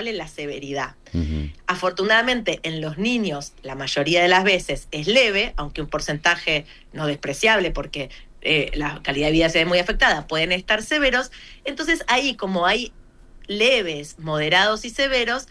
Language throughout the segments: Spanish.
manejable la severidad. Uh-huh. Afortunadamente, en los niños, la mayoría de las veces es leve, aunque un porcentaje no despreciable, porque la calidad de vida se ve muy afectada, pueden estar severos. Entonces, ahí, como hay leves, moderados y severos,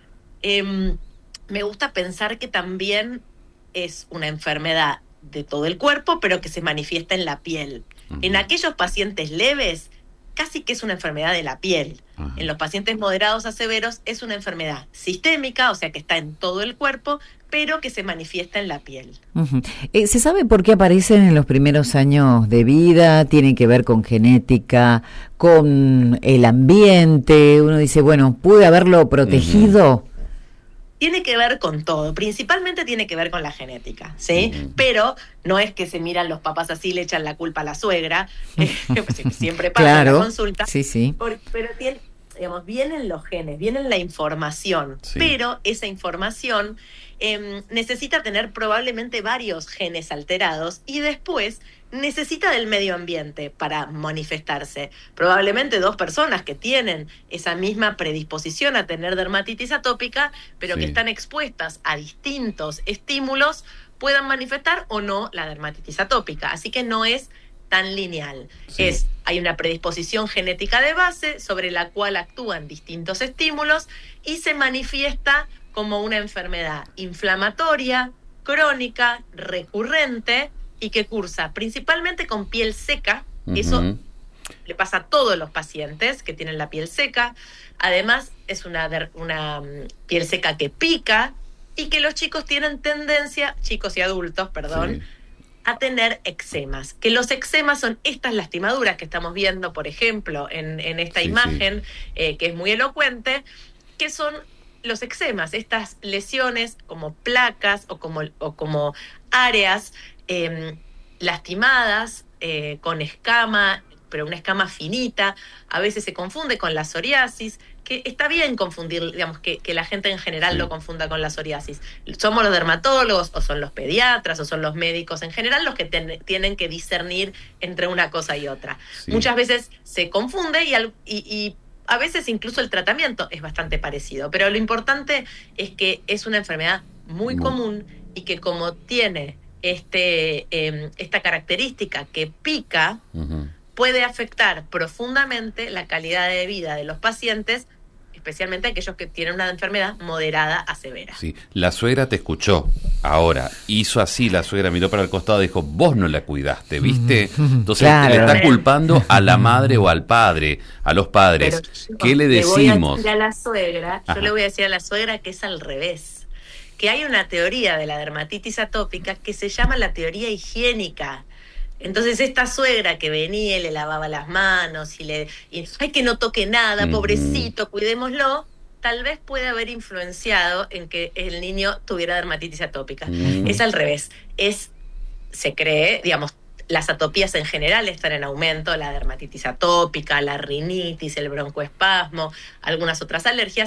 me gusta pensar que también es una enfermedad de todo el cuerpo, pero que se manifiesta en la piel. Uh-huh. En aquellos pacientes leves, casi que es una enfermedad de la piel. Uh-huh. En los pacientes moderados a severos es una enfermedad sistémica, o sea que está en todo el cuerpo, pero que se manifiesta en la piel. Uh-huh. ¿Se sabe por qué aparecen en los primeros años de vida? ¿Tiene que ver con genética, con el ambiente? Uno dice, bueno, ¿pude haberlo protegido? Uh-huh. Tiene que ver con todo, principalmente tiene que ver con la genética, ¿sí? Uh-huh. Pero no es que se miran los papás así y le echan la culpa a la suegra, siempre pasa claro, en la consulta. Sí. Pero digamos, vienen los genes, vienen la información, sí. Pero esa información necesita tener probablemente varios genes alterados y después necesita del medio ambiente para manifestarse. Probablemente 2 personas que tienen esa misma predisposición a tener dermatitis atópica, pero sí. Que están expuestas a distintos estímulos, puedan manifestar o no la dermatitis atópica. Así que no es tan lineal. Sí. Hay una predisposición genética de base sobre la cual actúan distintos estímulos y se manifiesta como una enfermedad inflamatoria, crónica, recurrente y que cursa principalmente con piel seca. Uh-huh. Eso le pasa a todos los pacientes que tienen la piel seca. Además, es una piel seca que pica y que los chicos tienen tendencia, chicos y adultos, perdón, sí. A tener eczemas. Que los eczemas son estas lastimaduras que estamos viendo, por ejemplo, en esta imagen, que es muy elocuente, que son los eczemas, estas lesiones como placas o como áreas lastimadas, con escama, pero una escama finita. A veces se confunde con la psoriasis, que está bien confundir, digamos, que la gente en general lo confunda con la psoriasis. Somos los dermatólogos, o son los pediatras, o son los médicos en general los que tienen que discernir entre una cosa y otra. Sí. Muchas veces se confunde y a veces incluso el tratamiento es bastante parecido, pero lo importante es que es una enfermedad muy común y que como tiene esta característica que pica, uh-huh. puede afectar profundamente la calidad de vida de los pacientes, especialmente aquellos que tienen una enfermedad moderada a severa. Sí, la suegra te escuchó. Ahora, hizo así, la suegra miró para el costado y dijo, vos no la cuidaste, ¿viste? Entonces claro. Le está culpando a la madre o al padre, a los padres. Pero, ¿qué le decimos? Yo le voy a decir a la suegra que es al revés. Que hay una teoría de la dermatitis atópica que se llama la teoría higiénica. Entonces esta suegra que venía y le lavaba las manos y ay, que no toque nada, pobrecito, cuidémoslo, tal vez puede haber influenciado en que el niño tuviera dermatitis atópica. Es al revés. Se cree, digamos, las atopías en general están en aumento, la dermatitis atópica, la rinitis, el broncoespasmo, algunas otras alergias.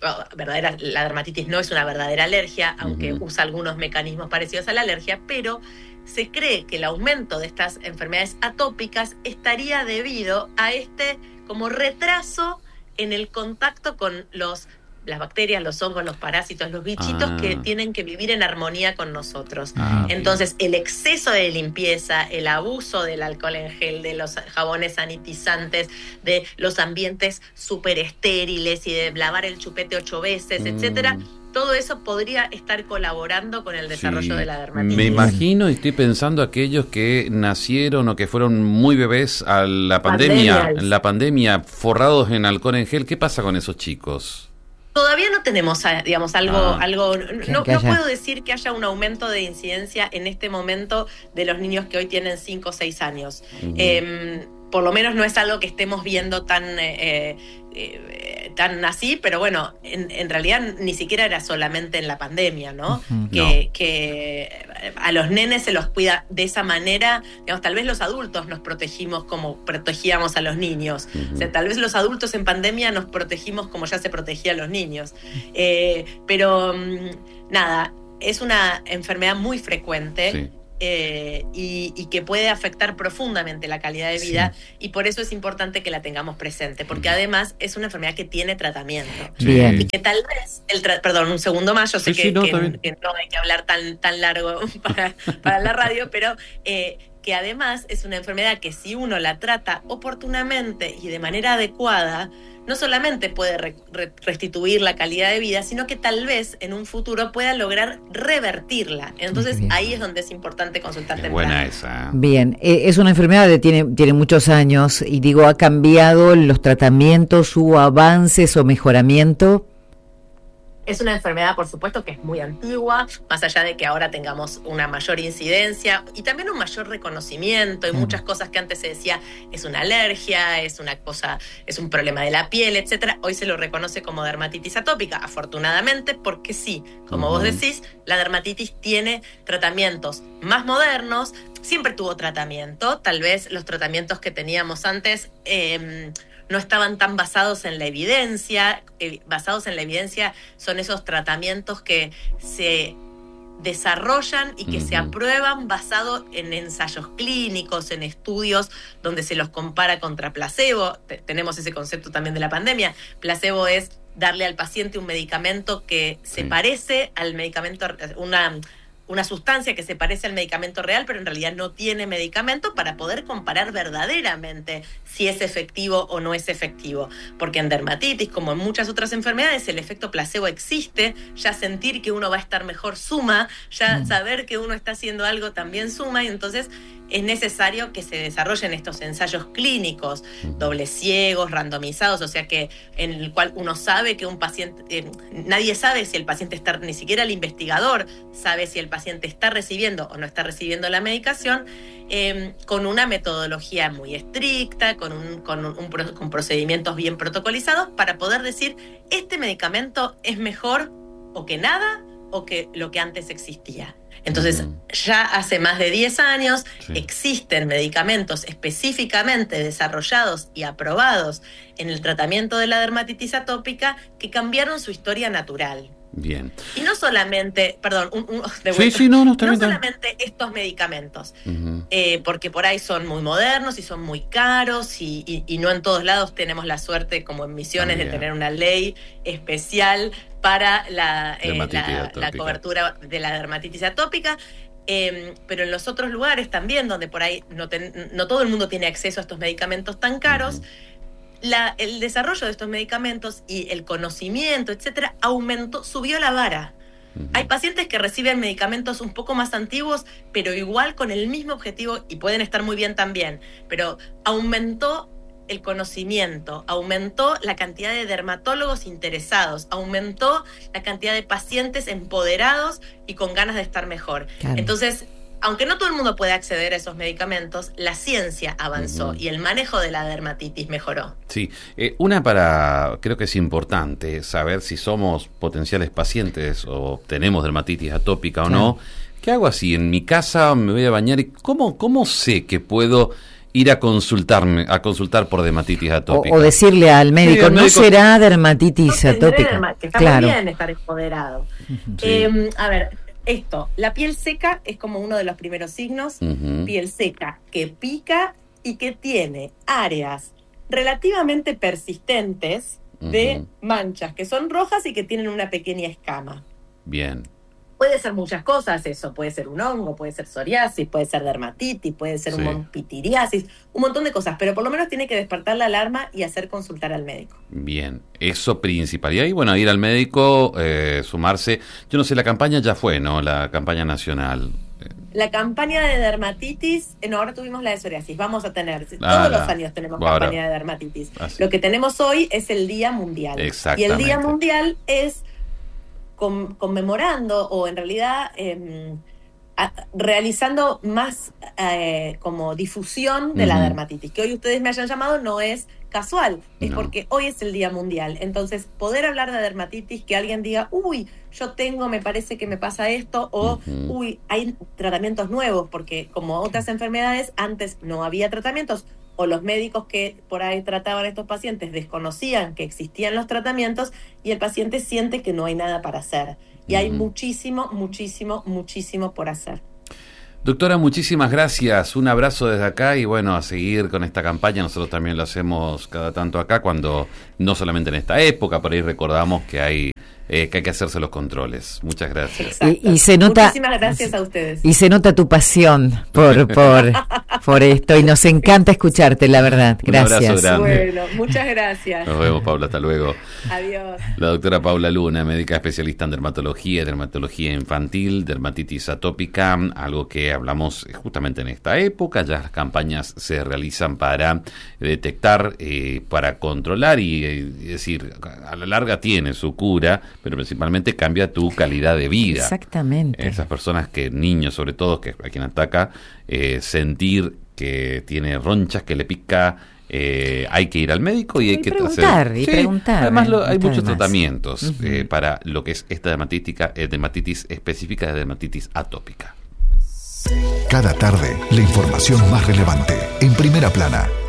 La dermatitis no es una verdadera alergia, aunque usa algunos mecanismos parecidos a la alergia, pero se cree que el aumento de estas enfermedades atópicas estaría debido a como retraso en el contacto con las bacterias, los hongos, los parásitos, los bichitos que tienen que vivir en armonía con nosotros. Entonces, el exceso de limpieza, el abuso del alcohol en gel, de los jabones sanitizantes, de los ambientes súper estériles y de lavar el chupete 8 veces, etcétera, todo eso podría estar colaborando con el desarrollo de la dermatitis. Me imagino y estoy pensando aquellos que nacieron o que fueron muy bebés a la pandemia, forrados en alcohol en gel. ¿Qué pasa con esos chicos? Todavía no tenemos, digamos, algo no puedo decir que haya un aumento de incidencia en este momento de los niños que hoy tienen 5 o 6 años. Por lo menos no es algo que estemos viendo tan así, pero bueno, en realidad ni siquiera era solamente en la pandemia, ¿no? Que a los nenes se los cuida de esa manera, digamos, tal vez los adultos nos protegimos como protegíamos a los niños, o sea, tal vez los adultos en pandemia nos protegimos como ya se protegía a los niños, pero nada, es una enfermedad muy frecuente. y que puede afectar profundamente la calidad de vida, y por eso es importante que la tengamos presente, porque además es una enfermedad que tiene tratamiento. Bien. Y que tal vez, perdón, un segundo más, yo sé que no hay que hablar tan largo para la radio, pero que además es una enfermedad que si uno la trata oportunamente y de manera adecuada, no solamente puede restituir la calidad de vida, sino que tal vez en un futuro pueda lograr revertirla. Entonces ahí es donde es importante consultar temprano. Buena esa. Bien, es una enfermedad que tiene muchos años y digo, ¿ha cambiado los tratamientos, hubo avances o mejoramiento? Es una enfermedad, por supuesto, que es muy antigua, más allá de que ahora tengamos una mayor incidencia y también un mayor reconocimiento. Hay muchas cosas que antes se decía, es una alergia, es una cosa, es un problema de la piel, etcétera. Hoy se lo reconoce como dermatitis atópica, afortunadamente, porque sí, como vos decís, la dermatitis tiene tratamientos más modernos, siempre tuvo tratamiento, tal vez los tratamientos que teníamos antes no estaban tan basados en la evidencia. Basados en la evidencia son esos tratamientos que se desarrollan y que se aprueban basado en ensayos clínicos, en estudios donde se los compara contra placebo. Tenemos ese concepto también de la pandemia. Placebo es darle al paciente un medicamento que se parece al medicamento, una sustancia que se parece al medicamento real, pero en realidad no tiene medicamento, para poder comparar verdaderamente si es efectivo o no es efectivo. Porque en dermatitis, como en muchas otras enfermedades, el efecto placebo existe. Ya sentir que uno va a estar mejor suma, ya saber que uno está haciendo algo también suma, y entonces es necesario que se desarrollen estos ensayos clínicos, dobles ciegos, randomizados, o sea que en el cual uno sabe que un paciente, nadie sabe si el paciente está, ni siquiera el investigador sabe si el paciente está recibiendo o no está recibiendo la medicación, con una metodología muy estricta, con procedimientos bien protocolizados, para poder decir, este medicamento es mejor o que nada, o que lo que antes existía. Entonces, ya hace más de 10 años existen medicamentos específicamente desarrollados y aprobados en el tratamiento de la dermatitis atópica que cambiaron su historia natural. Bien. Y no solamente, perdón, no solamente estos medicamentos, porque por ahí son muy modernos y son muy caros y no en todos lados tenemos la suerte, como en Misiones, de tener una ley especial para la cobertura de la dermatitis atópica. Pero en los otros lugares también, donde por ahí no todo el mundo tiene acceso a estos medicamentos tan caros, el desarrollo de estos medicamentos y el conocimiento, etcétera, subió la vara. Hay pacientes que reciben medicamentos un poco más antiguos, pero igual con el mismo objetivo, y pueden estar muy bien también, pero aumentó el conocimiento, aumentó la cantidad de dermatólogos interesados, aumentó la cantidad de pacientes empoderados y con ganas de estar mejor. Claro. Entonces, aunque no todo el mundo puede acceder a esos medicamentos, la ciencia avanzó y el manejo de la dermatitis mejoró. Sí, creo que es importante saber si somos potenciales pacientes o tenemos dermatitis atópica o no. ¿Qué hago así? En mi casa me voy a bañar y ¿cómo sé que puedo ir a consultar por dermatitis atópica? O decirle al médico, ¿no será dermatitis atópica? Que está muy bien estar empoderado. A ver, la piel seca es como uno de los primeros signos. Piel seca que pica y que tiene áreas relativamente persistentes de manchas que son rojas y que tienen una pequeña escama. Bien. Puede ser muchas cosas eso, puede ser un hongo, puede ser psoriasis, puede ser dermatitis, puede ser pitiriasis, un montón de cosas, pero por lo menos tiene que despertar la alarma y hacer consultar al médico. Bien, eso principal. Y ahí, bueno, ir al médico, sumarse. Yo no sé, la campaña ya fue, ¿no? La campaña nacional. La campaña de dermatitis, ahora tuvimos la de psoriasis, vamos a tener, todos los años tenemos campaña de dermatitis. Lo que tenemos hoy es el Día Mundial. Y el Día Mundial es conmemorando, o en realidad realizando más como difusión de la dermatitis. Que hoy ustedes me hayan llamado no es casual, es porque hoy es el Día Mundial. Entonces, poder hablar de dermatitis, que alguien diga, me parece que me pasa esto, o hay tratamientos nuevos, porque como otras enfermedades, antes no había tratamientos, o los médicos que por ahí trataban a estos pacientes desconocían que existían los tratamientos, y el paciente siente que no hay nada para hacer. Y hay muchísimo por hacer. Doctora, muchísimas gracias, un abrazo desde acá y bueno, a seguir con esta campaña. Nosotros también lo hacemos cada tanto acá, cuando no solamente en esta época, por ahí recordamos que hay que hacerse los controles. Muchas gracias. Y se nota, muchísimas gracias a ustedes. Y se nota tu pasión por esto y nos encanta escucharte, la verdad. Gracias. Un abrazo grande. Bueno, muchas gracias. Nos vemos, Paula, hasta luego. Adiós. La doctora Paula Luna, médica especialista en dermatología infantil, dermatitis atópica, algo que hablamos justamente en esta época. Ya las campañas se realizan para detectar, para controlar y decir, a la larga tiene su cura, pero principalmente cambia tu calidad de vida. Exactamente. Esas personas niños sobre todo, que a quien ataca, sentir que tiene ronchas, que le pica, hay que ir al médico y hay que preguntar. Además hay muchos tratamientos para lo que es esta dermatitis específica de dermatitis atópica. Cada tarde, la información más relevante en Primera Plana.